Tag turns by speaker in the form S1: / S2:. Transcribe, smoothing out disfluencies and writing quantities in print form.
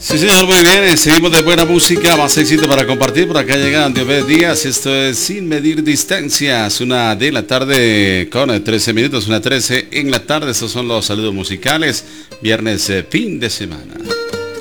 S1: Sí, señor, muy bien. Seguimos de buena música, más éxito para compartir. Por acá llega Diomedes Díaz. Esto es Sin Medir Distancias. 1 de la tarde con 13 minutos, 1:13 en la tarde. Estos son los saludos musicales. Viernes, fin de semana.